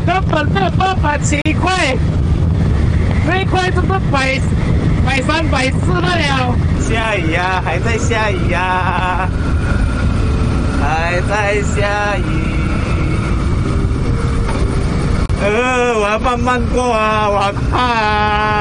根本没有办法骑快，最快就是130、140了。 下雨呀，还在下雨呀，还在下雨。我要慢慢过啊，我好怕啊。